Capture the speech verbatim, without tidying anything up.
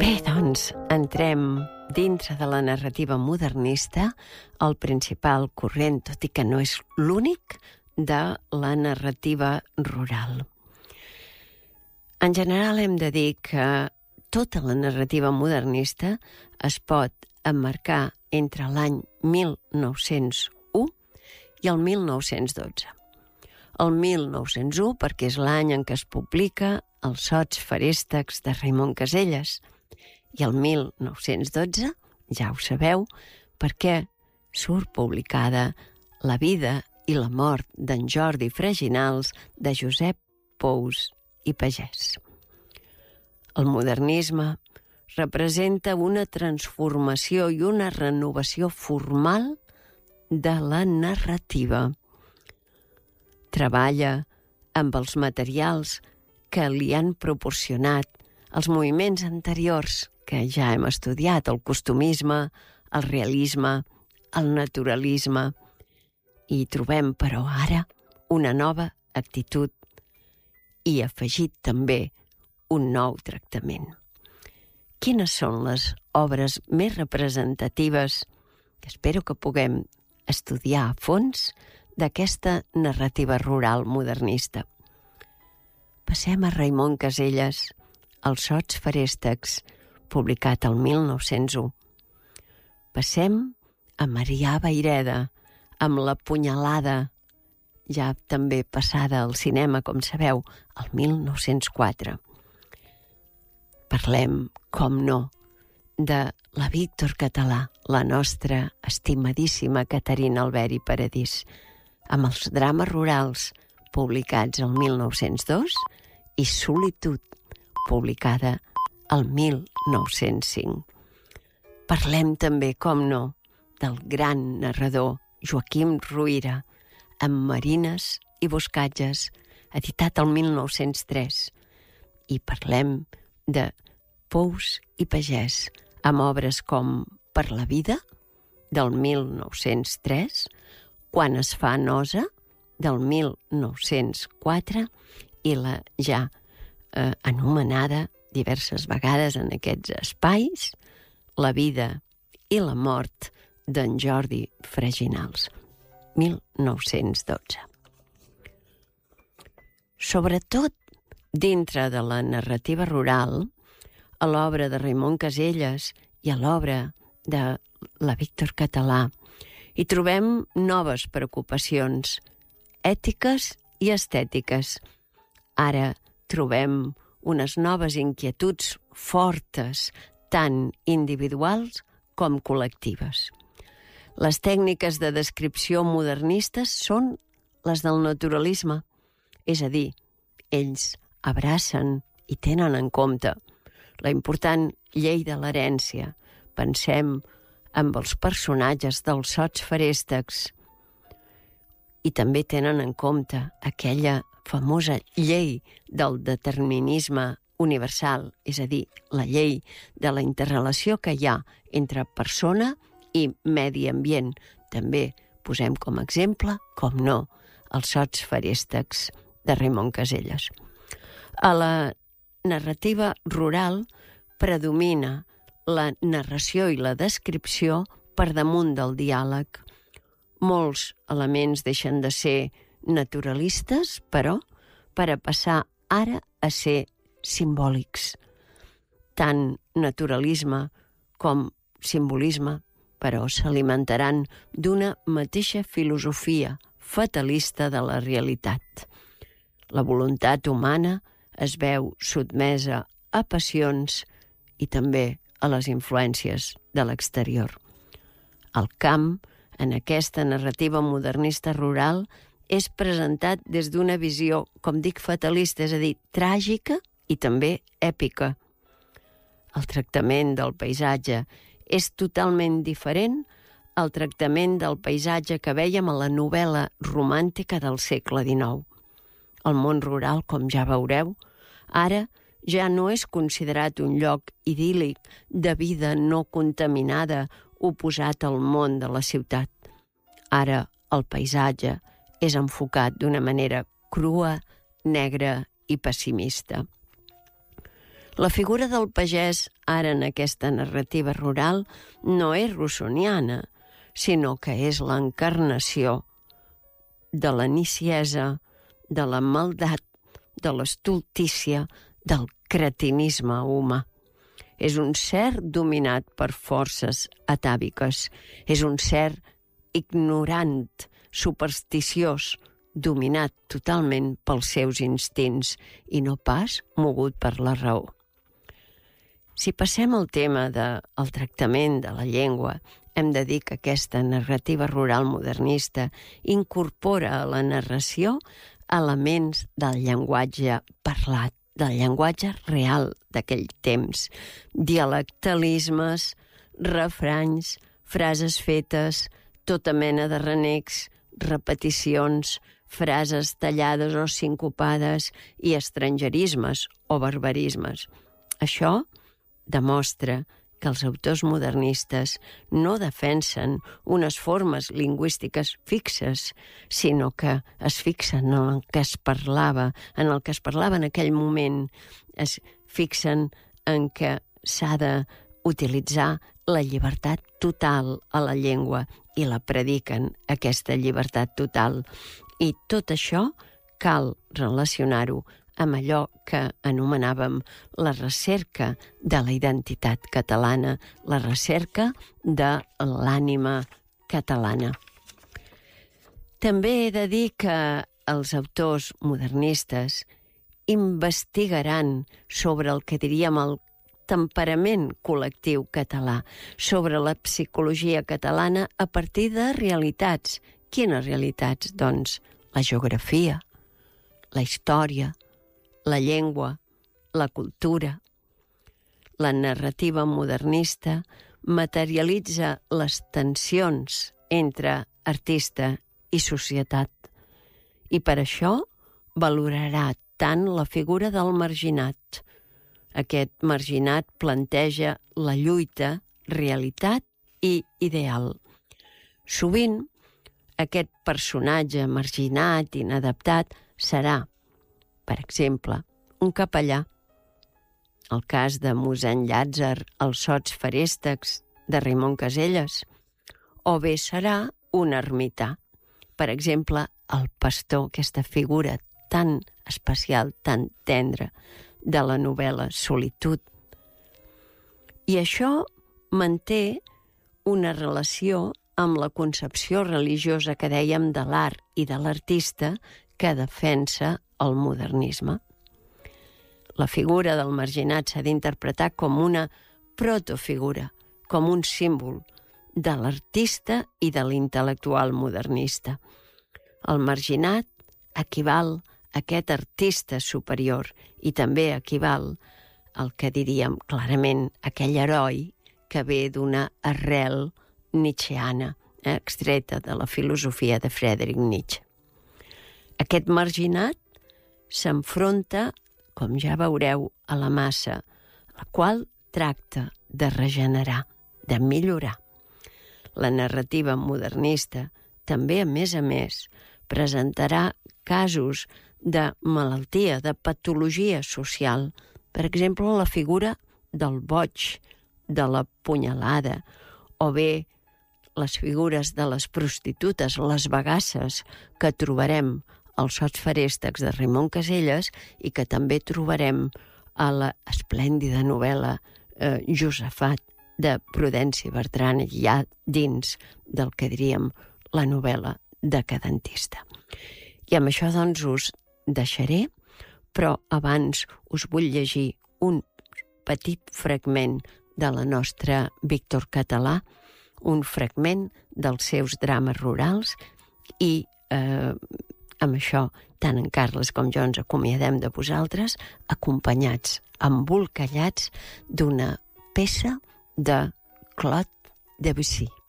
Bé, doncs, entrem dintre de la narrativa modernista, el principal corrent, tot i que no és l'únic, de la narrativa rural. En general hem de dir que tota la narrativa modernista es pot emmarcar entre l'any mil nou-cents u i el mil nou-cents dotze. El mil nou-cents u perquè és l'any en què es publica Els sots feréstecs de Raimon Casellas, i el mil nou-cents dotze, ja ho sabeu, perquè surt publicada La vida i la mort d'en Jordi Freginals de Josep Pous i Pagès. El modernisme representa una transformació i una renovació formal de la narrativa. Treballa amb els materials que li han proporcionat els moviments anteriors que ja hem estudiat, el costumisme, el realisme, el naturalisme, i trobem, però ara, una nova actitud i afegit també un nou tractament. Quines són les obres més representatives que espero que puguem estudiar a fons d'aquesta narrativa rural modernista? Passem a Raimon Casellas, Els sots feréstecs, publicat el mil nou-cents u. Passem a Marià Vayreda, amb La punyalada, ja també passada al cinema, com sabeu, el mil nou-cents quatre. Parlem, com no, de la Víctor Català, la nostra estimadíssima Caterina Albert i Paradís, amb els drames rurals publicats el mil nou-cents dos i Solitud, publicada el mil nou-cents cinc. Parlem també, com no, del gran narrador Joaquim Ruyra, amb Marines i boscatges, editat el mil nou-cents tres. I parlem de Pous i Pagès, amb obres com Per la vida, del mil nou-cents tres, Quan es fa nosa, del mil nou-cents quatre, i la ja eh, anomenada diverses vegades en aquests espais, La vida i la mort d'en Jordi Freginals, mil nou-cents dotze. Sobretot dintre de la narrativa rural, a l'obra de Raimon Casellas i a l'obra de la Víctor Català, hi trobem noves preocupacions ètiques i estètiques. Ara trobem unes noves inquietuds fortes, tant individuals com col·lectives. Les tècniques de descripció modernistes són les del naturalisme, és a dir, ells abracen i tenen en compte la important llei de l'herència. Pensem en els personatges dels sots feréstecs i també tenen en compte aquella famosa llei del determinisme universal, és a dir, la llei de la interrelació que hi ha entre persona i medi ambient. També posem com a exemple, com no, els sots feréstecs de Raimon Casellas. A la narrativa rural predomina la narració i la descripció per damunt del diàleg. Molts elements deixen de ser naturalistes, però, per a passar ara a ser simbòlics. Tant naturalisme com simbolisme, però s'alimentaran d'una mateixa filosofia fatalista de la realitat. La voluntat humana es veu sotmesa a passions i també a les influències de l'exterior. El camp, en aquesta narrativa modernista rural, és presentat des d'una visió, com dic, fatalista, és a dir, tràgica i també èpica. El tractament del paisatge és totalment diferent al tractament del paisatge que vèiem a la novel·la romàntica del segle dinou. El món rural, com ja veureu, ara ja no és considerat un lloc idíl·lic de vida no contaminada oposat al món de la ciutat. Ara el paisatge és enfocat d'una manera crua, negra i pessimista. La figura del pagès, ara en aquesta narrativa rural, no és rossoniana, sinó que és l'encarnació de la niciesa, de la maldat, de l'estultícia, del cretinisme humà. És un ser dominat per forces atàviques. És un ser ignorant, supersticiós, dominat totalment pels seus instints i no pas mogut per la raó. Si passem al tema del tractament de la llengua, hem de dir que aquesta narrativa rural modernista incorpora a la narració elements del llenguatge parlat, del llenguatge real d'aquell temps, dialectalismes, refranys, frases fetes, tota mena de renecs, repeticions, frases tallades o sincopades i estrangerismes o barbarismes. Això demostra que els autors modernistes no defensen unes formes lingüístiques fixes, sinó que es fixen en el que es parlava, en el que es parlava en aquell moment, es fixen en què s'ha d'utilitzar la llibertat total a la llengua i la prediquen, aquesta llibertat total. I tot això cal relacionar-ho amb allò que anomenàvem la recerca de la identitat catalana, la recerca de l'ànima catalana. També he de dir que els autors modernistes investigaran sobre el que diríem el temperament col·lectiu català, sobre la psicologia catalana a partir de realitats. Quines realitats? Doncs la geografia, la història, la llengua, la cultura. La narrativa modernista materialitza les tensions entre artista i societat i per això valorarà tant la figura del marginat. Aquest marginat planteja la lluita, realitat i ideal. Sovint, aquest personatge marginat, inadaptat, serà, per exemple, un capellà. El cas de mossèn Llàtzer, els sots feréstecs de Raimon Casellas. O bé serà un ermità. Per exemple, el pastor, aquesta figura tan especial, tan tendra, de la novel·la Solitud. I això manté una relació amb la concepció religiosa que dèiem de l'art i de l'artista que defensa el modernisme. La figura del marginat s'ha d'interpretar com una protofigura, com un símbol de l'artista i de l'intel·lectual modernista. El marginat equival a aquest artista superior i també equival al que diríem clarament aquell heroi que ve d'una arrel nietzscheana, eh, extreta de la filosofia de Friedrich Nietzsche. Aquest marginat s'enfronta, com ja veureu, a la massa, la qual tracta de regenerar, de millorar. La narrativa modernista també, a més a més, presentarà casos de malaltia, de patologia social. Per exemple, la figura del boig, de la punyalada, o bé les figures de les prostitutes, les bagasses, que trobarem als sots feréstecs de Raimon Casellas i que també trobarem a la esplèndida novel·la eh, Josafat de Prudenci Bertran, ja dins del que diríem la novel·la decadentista. I amb això, doncs, us deixaré, però abans us vull llegir un petit fragment de la nostra Víctor Català, un fragment dels seus drames rurals i eh, amb això tant en Carles com jo ens acomiadem de vosaltres, acompanyats, embolcallats d'una peça de Claude Debussy.